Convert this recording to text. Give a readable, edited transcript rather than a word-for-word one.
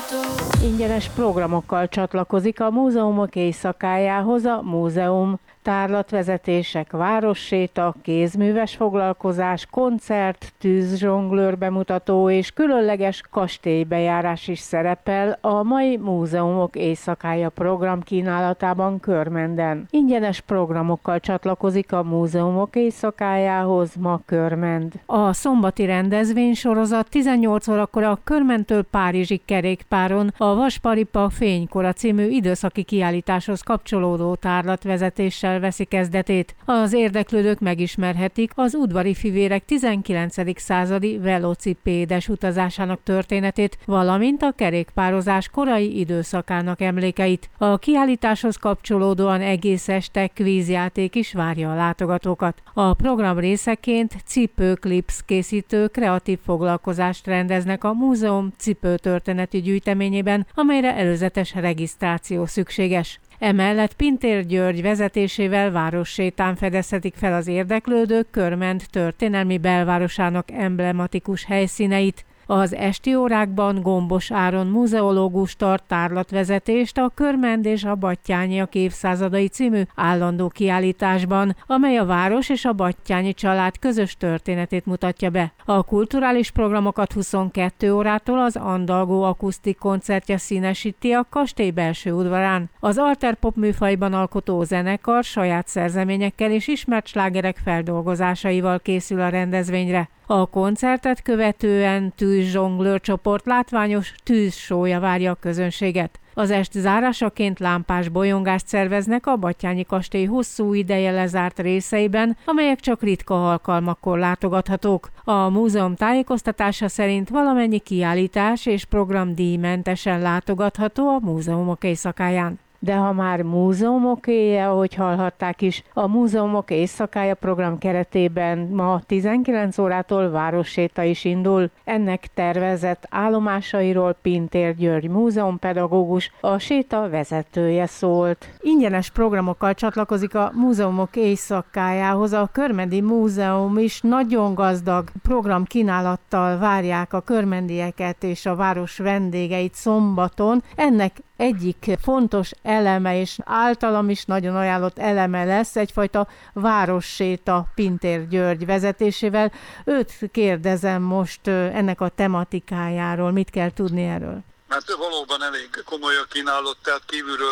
Ingyenes programokkal csatlakozik a múzeumok éjszakájához a múzeum. Tárlatvezetések, városséta, kézműves foglalkozás, koncert, tűzzsonglőr bemutató és különleges kastélybejárás is szerepel a mai Múzeumok éjszakája program kínálatában Körmenden. Ingyenes programokkal csatlakozik a Múzeumok éjszakájához ma Körmend. A szombati rendezvénysorozat 18 órakor a Körmendtől Párizsig kerékpáron a Vasparipa Fénykora című időszaki kiállításhoz kapcsolódó tárlatvezetéssel veszi kezdetét. Az érdeklődők megismerhetik az udvari fivérek 19. századi velocipédes utazásának történetét, valamint a kerékpározás korai időszakának emlékeit. A kiállításhoz kapcsolódóan egész este kvízjáték is várja a látogatókat. A program részeként cipőklipsz készítő kreatív foglalkozást rendeznek a múzeum cipőtörténeti gyűjteményében, amelyre előzetes regisztráció szükséges. Emellett Pintér György vezetésével várossétán fedezhetik fel az érdeklődők Körmend történelmi belvárosának emblematikus helyszíneit. Az esti órákban Gombos Áron muzeológus tart tárlatvezetést a Körmend és a Batthyányiak évszázadai című állandó kiállításban, amely a város és a Batthyányi család közös történetét mutatja be. A kulturális programokat 22 órától az Andalgó akusztik koncertje színesíti a kastély belső udvarán. Az alterpop műfajban alkotó zenekar saját szerzeményekkel és ismert slágerek feldolgozásaival készül a rendezvényre. A koncertet követően tűzzsonglőr csoport látványos tűzsója várja a közönséget. Az est zárásaként lámpás bolyongást szerveznek a Batthyányi kastély hosszú ideje lezárt részeiben, amelyek csak ritka alkalmakkor látogathatók. A múzeum tájékoztatása szerint valamennyi kiállítás és program díjmentesen látogatható a múzeumok éjszakáján. De ha már múzeumok éjje, ahogy hallhatták is, a Múzeumok éjszakája program keretében ma 19 órától városséta is indul. Ennek tervezett állomásairól Pintér György múzeumpedagógus, a séta vezetője szólt. Ingyenes programokkal csatlakozik a Múzeumok éjszakájához. A Körmendi Múzeum is nagyon gazdag programkínálattal várják a körmendieket és a város vendégeit szombaton. Ennek egyik fontos eleme, és általam is nagyon ajánlott eleme lesz egyfajta városséta Pintér György vezetésével. Őt kérdezem most ennek a tematikájáról, mit kell tudni erről? Mert valóban elég komoly a kínálat, tehát kívülről